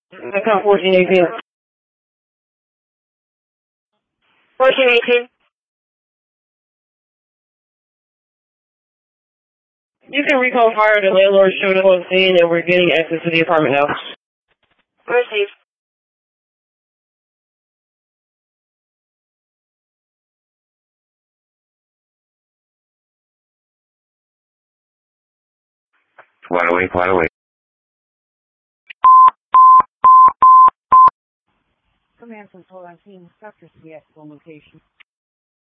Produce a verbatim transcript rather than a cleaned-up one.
Account fourteen eighteen. fourteen eighteen. You can recall fire. The landlord showed up on scene and we're getting access to the apartment now. Received. Quite away, quite away. Command control on scene. Sector C X location.